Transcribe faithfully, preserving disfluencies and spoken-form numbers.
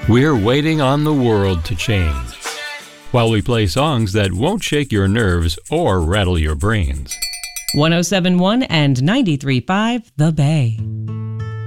We're waiting on the world to change while we play songs that won't shake your nerves or rattle your brains. one oh seven point one and ninety-three point five The Bay.